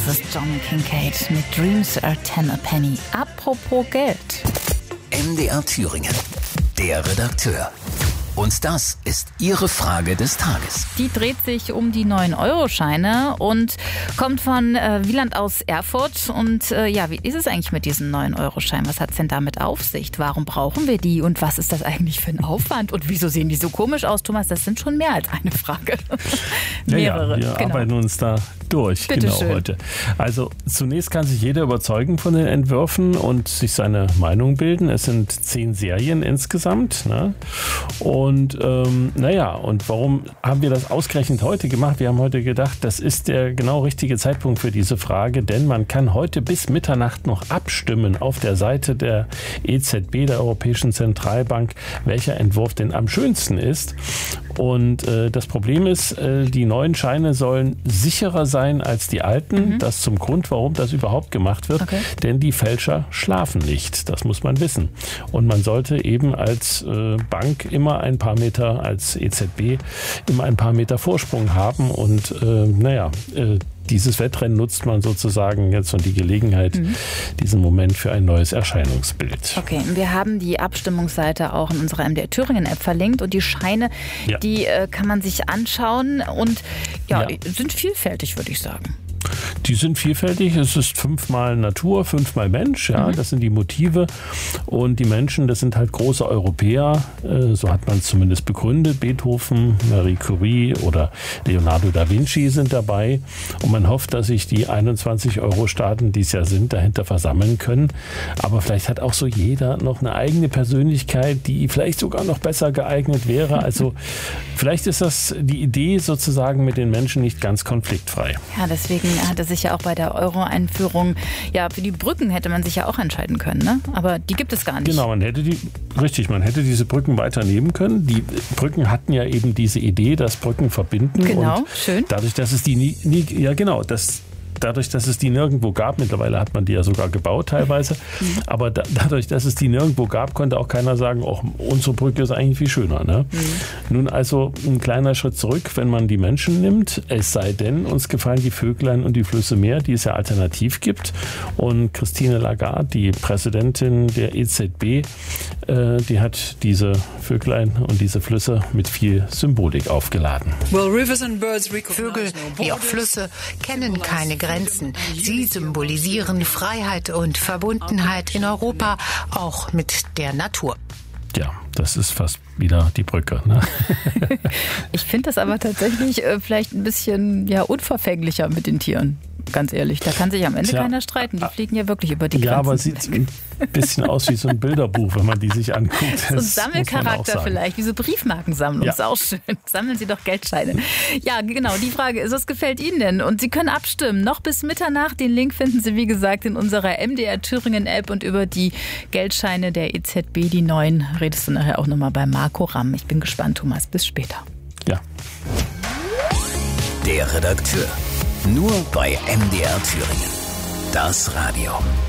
ist John Kincade mit Dreams Are 10 a Penny. Apropos Geld. MDR Thüringen, der Redakteur. Und das ist Ihre Frage des Tages. Die dreht sich um die 9-Euro-Scheine und kommt von Wieland aus Erfurt. Und wie ist es eigentlich mit diesen 9-Euro-Scheinen? Was hat es denn damit auf sich? Warum brauchen wir die? Und was ist das eigentlich für ein Aufwand? Und wieso sehen die so komisch aus, Thomas? Das sind schon mehr als eine Frage. Mehrere. Wir arbeiten uns da durch, Bitte schön. heute. Also zunächst kann sich jeder überzeugen von den Entwürfen und sich seine Meinung bilden. Es sind 10 Serien insgesamt. Ne? Und warum haben wir das ausgerechnet heute gemacht? Wir haben heute gedacht, das ist der genau richtige Zeitpunkt für diese Frage, denn man kann heute bis Mitternacht noch abstimmen auf der Seite der EZB, der Europäischen Zentralbank, welcher Entwurf denn am schönsten ist. Und das Problem ist, die neuen Scheine sollen sicherer sein als die alten. Das zum Grund, warum das überhaupt gemacht wird. Okay. Denn die Fälscher schlafen nicht. Das muss man wissen. Und man sollte eben als Bank immer ein paar Meter, als EZB immer ein paar Meter Vorsprung haben. Und dieses Wettrennen nutzt man sozusagen jetzt und die Gelegenheit, diesen Moment für ein neues Erscheinungsbild. Okay, wir haben die Abstimmungsseite auch in unserer MDR Thüringen App verlinkt und die Scheine, die kann man sich anschauen und sind vielfältig, würde ich sagen. Die sind vielfältig. Es ist 5-mal Natur, 5-mal Mensch. Ja, das sind die Motive. Und die Menschen, das sind halt große Europäer. So hat man es zumindest begründet. Beethoven, Marie Curie oder Leonardo da Vinci sind dabei. Und man hofft, dass sich die 21-Euro-Staaten, die es ja sind, dahinter versammeln können. Aber vielleicht hat auch so jeder noch eine eigene Persönlichkeit, die vielleicht sogar noch besser geeignet wäre. Also vielleicht ist das die Idee sozusagen mit den Menschen nicht ganz konfliktfrei. Ja, deswegen hatte sich ja auch bei der Euro-Einführung, für die Brücken hätte man sich ja auch entscheiden können, ne? Aber die gibt es gar nicht. Genau, man hätte diese Brücken weiter nehmen können. Die Brücken hatten ja eben diese Idee, dass Brücken verbinden. Genau, und schön. Dadurch, dass es Dadurch, dass es die nirgendwo gab, mittlerweile hat man die ja sogar gebaut teilweise, aber dadurch, dass es die nirgendwo gab, konnte auch keiner sagen, unsere Brücke ist eigentlich viel schöner. Ne? Nun also ein kleiner Schritt zurück, wenn man die Menschen nimmt, es sei denn, uns gefallen die Vöglein und die Flüsse mehr, die es ja alternativ gibt. Und Christine Lagarde, die Präsidentin der EZB, die hat diese Vöglein und diese Flüsse mit viel Symbolik aufgeladen. Vögel wie auch Flüsse kennen keine Grenzen. Sie symbolisieren Freiheit und Verbundenheit in Europa, auch mit der Natur. Ja, das ist fast wieder die Brücke. Ne? Ich finde das aber tatsächlich vielleicht ein bisschen unverfänglicher mit den Tieren. Ganz ehrlich, da kann sich am Ende keiner streiten. Die fliegen ja wirklich über die Grenzen. Ja, aber es sieht ein bisschen aus wie so ein Bilderbuch, wenn man die sich anguckt. So ein Sammelcharakter vielleicht, wie so Briefmarkensammlung. Ist auch schön. Sammeln Sie doch Geldscheine. Ja, genau, die Frage ist, was gefällt Ihnen denn? Und Sie können abstimmen. Noch bis Mitternacht. Den Link finden Sie, wie gesagt, in unserer MDR Thüringen App. Und über die Geldscheine der EZB, die neuen, redest du nachher auch nochmal bei Marco Ramm. Ich bin gespannt, Thomas. Bis später. Ja. Der Redakteur. Nur bei MDR Thüringen. Das Radio.